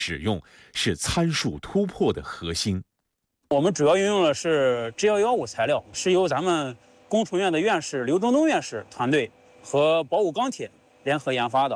使用是参数突破的核心。 我们主要运用的是 G115材料，是由咱们工程院的院士刘东东院士团队和宝武钢铁联合研发的。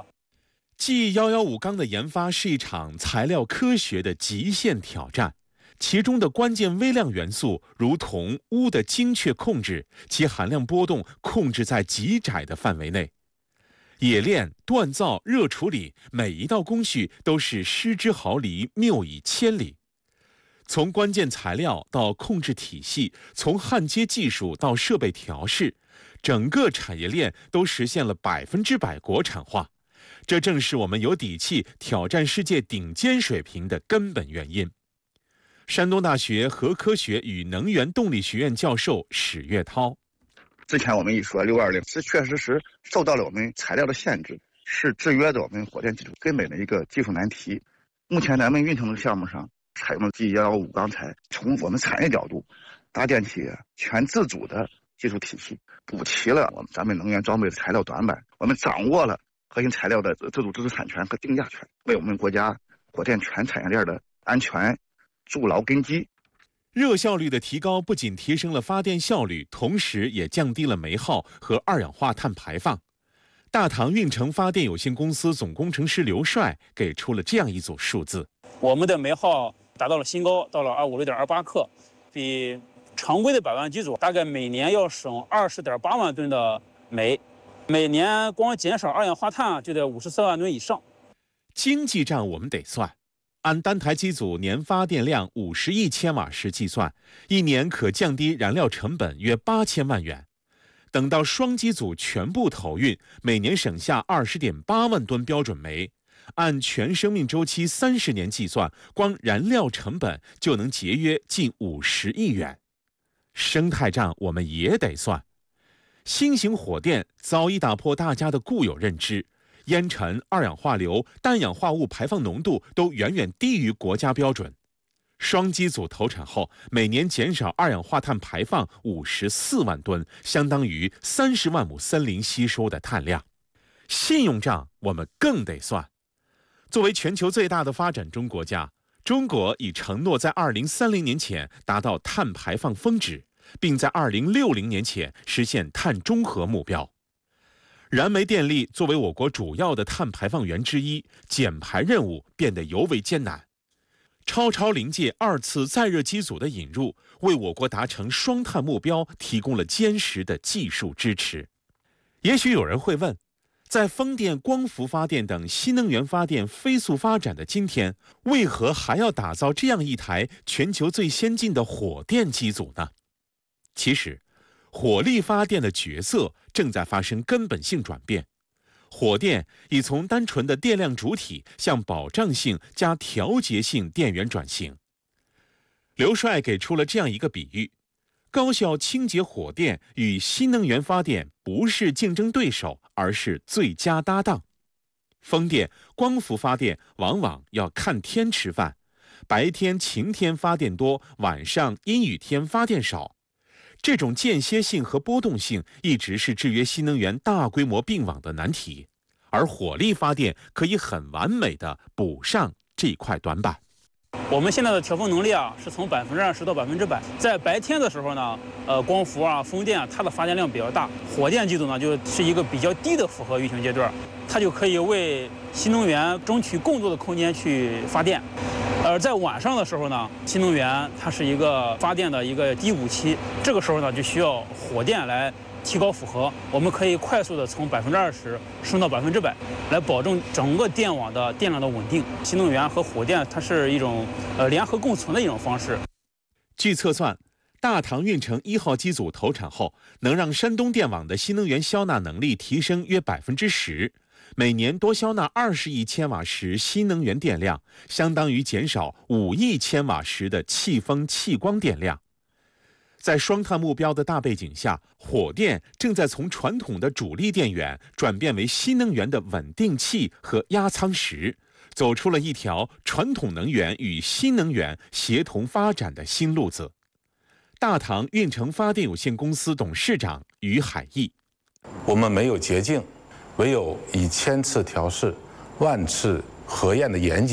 G115钢的研发是一场材料科学的极限挑战，其中的关键微量元素如铜、钨的精确控制，其含量波动控制在极窄的范围内。冶炼、锻造、热处理，每一道工序都是失之毫厘，谬以千里。从关键材料到控制体系，从焊接技术到设备调试，整个产业链都实现了100%国产化。这正是我们有底气挑战世界顶尖水平的根本原因。山东大学核科学与能源动力学院教授史岳涛。 之前我们一说620是确实是受到了我们材料的限制，是制约着我们火电技术根本的一个技术难题。目前咱们运行的项目上采用了 G115钢材，从我们产业角度搭建起全自主的技术体系，补齐了咱们能源装备的材料短板。我们掌握了核心材料的自主知识产权和定价权，为我们国家火电全产业链的安全筑牢根基。 热效率的提高不仅提升了发电效率，同时也降低了煤耗和二氧化碳排放。大唐运成发电有限公司总工程师刘帅给出了这样一组数字： 我们的煤耗达到了新高，到了256.28克，比常规的百万机组大概每年要省20.8万吨的煤，每年光减少二氧化碳就得54万吨以上。 经济账我们得算。按单台机组年发电量50亿千瓦时计算，一年可降低燃料成本约8000万元。等到双机组全部投运，每年省下20.8万吨标准煤。按全生命周期30年计算，光燃料成本就能节约近50亿元。生态账我们也得算。新型火电早已打破大家的固有认知。烟尘、二氧化硫、氮氧化物排放浓度都远远低于国家标准。双机组投产后，每年减少二氧化碳排放54万吨，相当于30万亩森林吸收的碳量。信用账我们更得算。作为全球最大的发展中国家，中国已承诺在2030年前达到碳排放峰值，并在2060年前实现碳中和目标。燃煤电力作为我国主要的碳排放源之一，减排任务变得尤为艰难。超临界2次再热机组的引入，为我国达成双碳目标提供了坚实的技术支持。也许有人会问，在风电、光伏发电等新能源发电飞速发展的今天，为何还要打造这样一台全球最先进的火电机组呢？其实，火力发电的角色正在发生根本性转变，火电已从单纯的电量主体向保障性加调节性电源转型。刘帅给出了这样一个比喻：高效清洁火电与新能源发电不是竞争对手，而是最佳搭档。风电、光伏发电往往要看天吃饭，白天晴天发电多，晚上阴雨天发电少。这种间歇性和波动性一直是制约新能源大规模并网的难题，而火力发电可以很完美的补上这块短板。 我们现在的调峰能力是从20%到100%。在白天的时候呢，光伏风电它的发电量比较大，火电机组呢就是一个比较低的负荷运行阶段，它就可以为新能源争取更多的空间去发电。而在晚上的时候呢，新能源它是一个发电的一个低谷期，这个时候呢就需要火电来提高负荷，我们可以快速的从20%升到100%，来保证整个电网的电量的稳定。新能源和火电它是一种联合共存的一种方式。 据测算，大唐运成1号机组投产后，能让山东电网的新能源消纳能力提升约10%，每年多消纳20亿千瓦时新能源电量，相当于减少5亿千瓦时的气风气光电量。在双碳目标的大背景下，火电正在从传统的主力电源转变为新能源的稳定器和压舱石，走出了一条传统能源与新能源协同发展的新路子。大唐运成发电有限公司董事长于海义： 我们没有捷径，唯有以1000次调试、万次核验的严谨，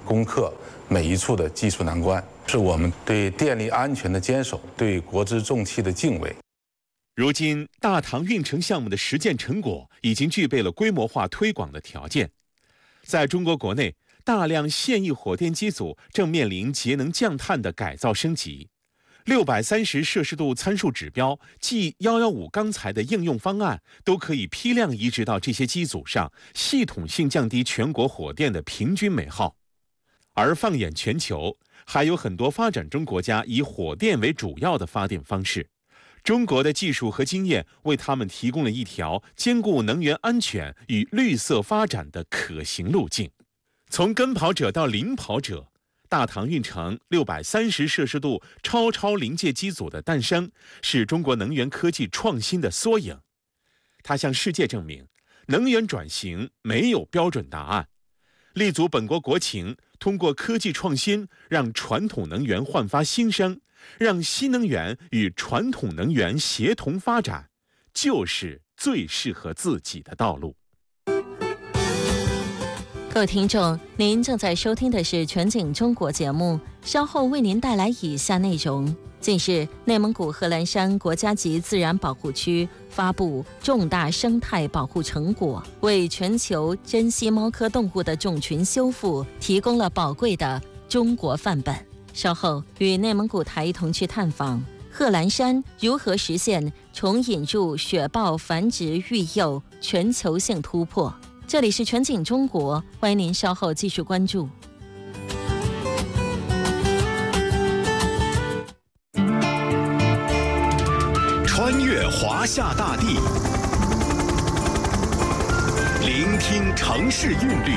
攻克每一处的技术难关，是我们对电力安全的坚守，对国之重器的敬畏。 如今，大唐运城项目的实践成果已经具备了规模化推广的条件。在中国国内，大量现役火电机组正面临节能降碳的改造升级。630摄氏度参数指标即115钢材的应用方案，都可以批量移植到这些机组上，系统性降低全国火电的平均煤耗。而放眼全球，还有很多发展中国家以火电为主要的发电方式。中国的技术和经验为他们提供了一条兼顾能源安全与绿色发展的可行路径。从跟跑者到领跑者，大唐运城630摄氏度超临界机组的诞生，是中国能源科技创新的缩影。它向世界证明，能源转型没有标准答案。立足本国国情，通过科技创新，让传统能源焕发新生，让新能源与传统能源协同发展，就是最适合自己的道路。 各位听众，您正在收听的是全景中国节目，稍后为您带来以下内容。近日，内蒙古贺兰山国家级自然保护区发布重大生态保护成果，为全球珍稀猫科动物的种群修复提供了宝贵的中国范本。稍后与内蒙古台同去探访贺兰山如何实现重引入雪豹繁殖育幼全球性突破。这里是全景中国，欢迎您稍后继续关注。 穿越华夏大地，聆听城市韵律，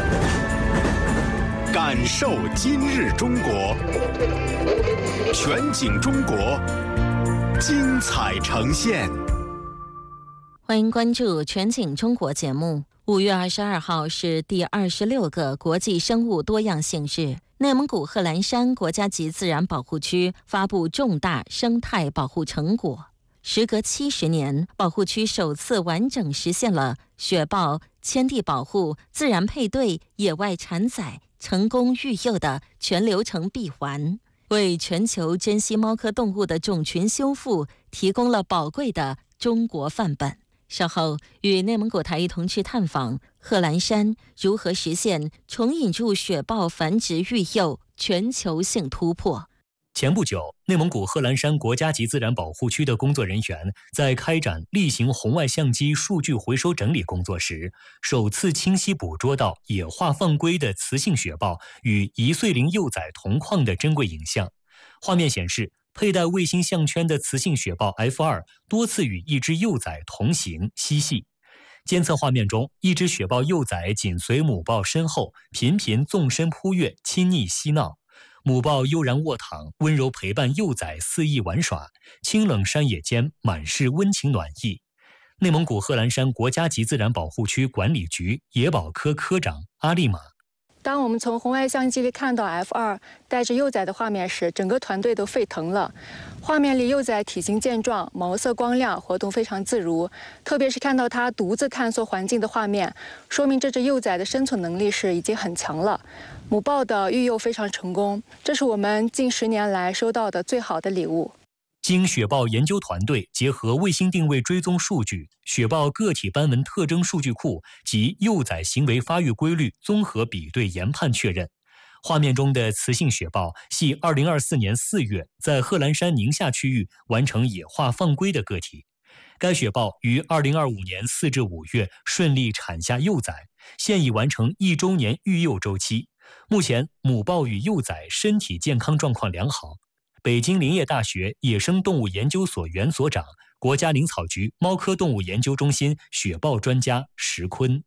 感受今日中国。全景中国，精彩呈现。 欢迎关注全景中国节目。5月22号是第26个国际生物多样性日。内蒙古贺兰山国家级自然保护区发布重大生态保护成果。时隔70年，保护区首次完整实现了雪豹迁地保护、自然配对、野外产崽、成功育幼的全流程闭环，为全球珍稀猫科动物的种群修复提供了宝贵的中国范本。稍后与内蒙古台一同去探访贺兰山如何实现重引入雪豹繁殖育幼全球性突破。 前不久，内蒙古贺兰山国家级自然保护区的工作人员在开展例行红外相机数据回收整理工作时，首次清晰捕捉到野化放归的雌性雪豹与1岁龄幼崽同框的珍贵影像。画面显示，佩戴卫星项圈的雌性雪豹 F2 多次与一只幼崽同行嬉戏。监测画面中，一只雪豹幼崽紧随母豹身后，频频纵身扑跃，亲昵嬉闹。母豹悠然卧躺，温柔陪伴幼崽肆意玩耍，清冷山野间满是温情暖意。内蒙古贺兰山国家级自然保护区管理局野保科科长阿丽玛。 当我们从红外相机里看到 F2 带着幼崽的画面时，整个团队都沸腾了。画面里幼崽体型健壮，毛色光亮，活动非常自如。特别是看到它独自探索环境的画面，说明这只幼崽的生存能力是已经很强了。母豹的育幼非常成功，这是我们近10年来收到的最好的礼物。 经雪豹研究团队结合卫星定位追踪数据、雪豹个体斑纹特征数据库及幼崽行为发育规律综合比对研判确认，画面中的雌性雪豹系2024年4月在贺兰山宁夏区域完成野化放归的个体。该雪豹于2025年4至5月顺利产下幼崽，现已完成1周年育幼周期。目前，母豹与幼崽身体健康状况良好。北京林业大学野生动物研究所原所长、国家林草局猫科动物研究中心雪豹专家石坤。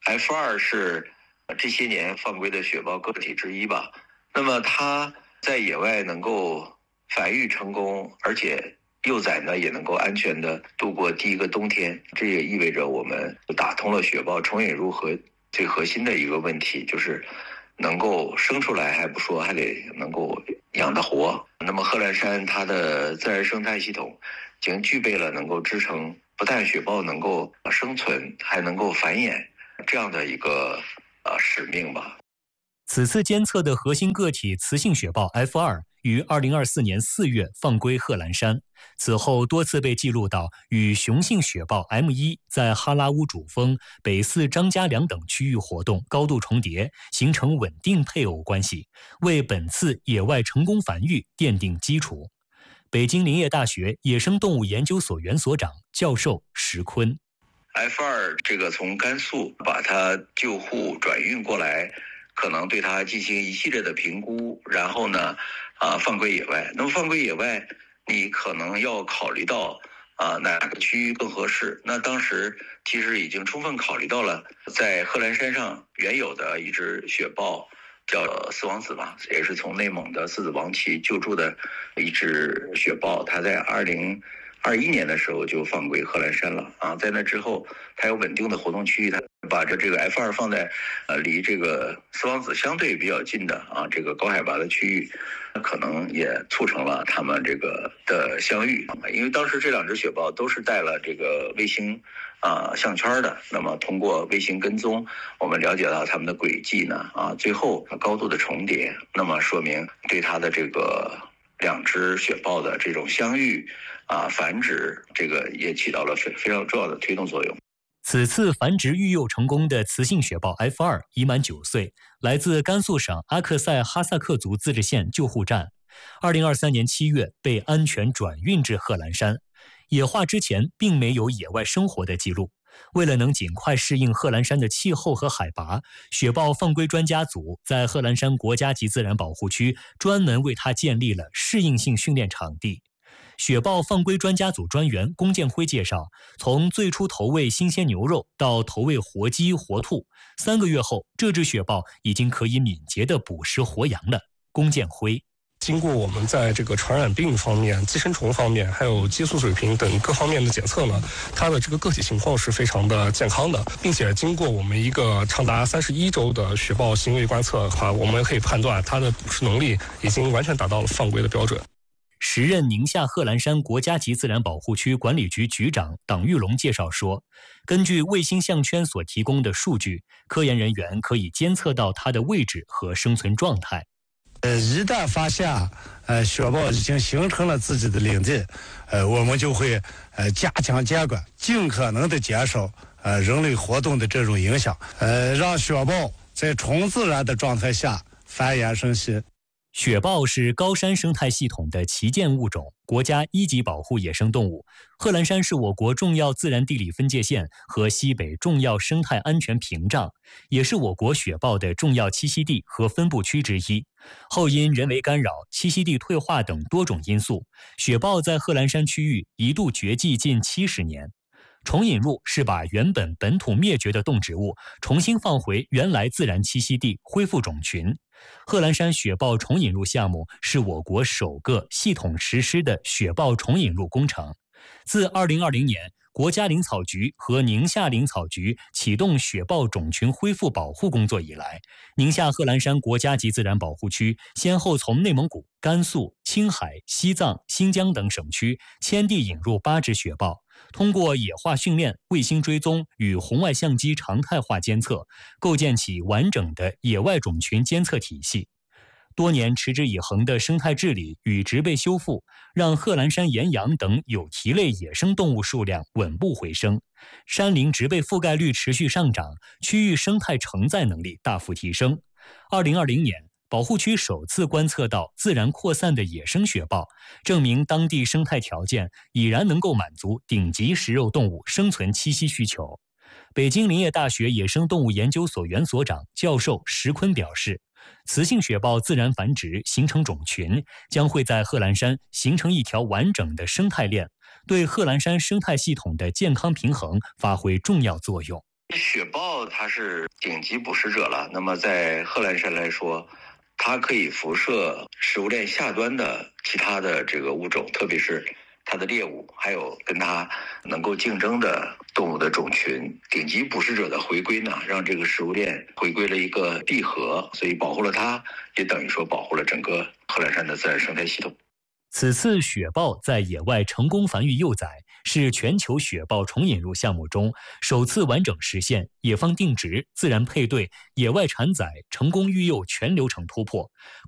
F2 是这些年放归的雪豹个体之一吧。那么它在野外能够繁育成功，而且幼崽呢也能够安全的度过第一个冬天，这也意味着我们打通了雪豹重引入最核心的一个问题，就是能够生出来还不说，还得能够养得活。那么贺兰山它的自然生态系统已经具备了能够支撑不但雪豹能够生存，还能够繁衍这样的一个使命吧。 此次监测的核心个体雌性雪豹 F2于2024年4月放归贺兰山，此后多次被记录到与雄性雪豹 M1在哈拉乌主峰、北四张家梁等区域活动高度重叠，形成稳定配偶关系，为本次野外成功繁育奠定基础。北京林业大学野生动物研究所原所长、教授石坤。 F2这个从甘肃把它救护转运过来，可能对它进行一系列的评估，然后呢，放归野外。那么放归野外，你可能要考虑到哪个区域更合适。那当时其实已经充分考虑到了，在贺兰山上原有的一只雪豹，叫四王子嘛，也是从内蒙的四子王旗救助的一只雪豹，它在2021年的时候就放归贺兰山了啊。在那之后，它有稳定的活动区域，它把这个 F2放在离这个四王子相对比较近的这个高海拔的区域，可能也促成了他们这个的相遇。因为当时这两只雪豹都是带了这个卫星项圈的，那么通过卫星跟踪，我们了解到它们的轨迹呢最后高度的重叠，那么说明对它的这个两只雪豹的这种相遇繁殖，这个也起到了非常重要的推动作用。 此次繁殖育幼成功的雌性雪豹 F2已满9岁，来自甘肃省阿克塞哈萨克族自治县救护站。2023年7月被安全转运至贺兰山。野化之前并没有野外生活的记录。为了能尽快适应贺兰山的气候和海拔，雪豹放归专家组在贺兰山国家级自然保护区专门为它建立了适应性训练场地。雪豹放归专家组专员龚建辉介绍，从最初投喂新鲜牛肉到投喂活鸡、活兔，3个月后，这只雪豹已经可以敏捷地捕食活羊了。龚建辉。 经过我们在这个传染病方面、寄生虫方面，还有激素水平等各方面的检测呢，它的这个个体情况是非常的健康的，并且经过我们一个长达31周的雪豹行为观测的话，我们可以判断它的捕食能力已经完全达到了放归的标准。 时任宁夏贺兰山国家级自然保护区管理局局长党玉龙介绍说，根据卫星项圈所提供的数据，科研人员可以监测到它的位置和生存状态。 一旦发现雪豹已经形成了自己的领地，我们就会加强监管，尽可能的减少人类活动的这种影响，让雪豹在纯自然的状态下繁衍生息。 雪豹是高山生态系统的旗舰物种，国家1级保护野生动物。贺兰山是我国重要自然地理分界线和西北重要生态安全屏障，也是我国雪豹的重要栖息地和分布区之一。后因人为干扰、栖息地退化等多种因素，雪豹在贺兰山区域一度绝迹近70年。重引入是把原本本土灭绝的动植物重新放回原来自然栖息地，恢复种群。贺兰山雪豹重引入项目是我国首个系统实施的雪豹重引入工程。自2020年，国家林草局和宁夏林草局启动雪豹种群恢复保护工作以来，宁夏贺兰山国家级自然保护区先后从内蒙古、甘肃、青海、西藏、新疆等省区迁地引入8只雪豹，通过野化训练、卫星追踪与红外相机常态化监测，构建起完整的野外种群监测体系。多年持之以恒的生态治理与植被修复，让贺兰山岩羊等有蹄类野生动物数量稳步回升，山林植被覆盖率持续上涨，区域生态承载能力大幅提升。2020年，保护区首次观测到自然扩散的野生雪豹，证明当地生态条件已然能够满足顶级食肉动物生存栖息需求。北京林业大学野生动物研究所原所长、教授石坤表示，雌性雪豹自然繁殖形成种群，将会在贺兰山形成一条完整的生态链，对贺兰山生态系统的健康平衡发挥重要作用。 雪豹它是顶级捕食者了，那么在贺兰山来说，它可以辐射食物链下端的其他的这个物种，特别是它的猎物，还有跟它能够竞争的动物的种群。顶级捕食者的回归呢，让这个食物链回归了一个闭合，所以保护了它，也等于说保护了整个贺兰山的自然生态系统。 此次雪豹在野外成功繁育幼崽，是全球雪豹重引入项目中首次完整实现野放定植、自然配对、野外产崽成功育幼全流程突破，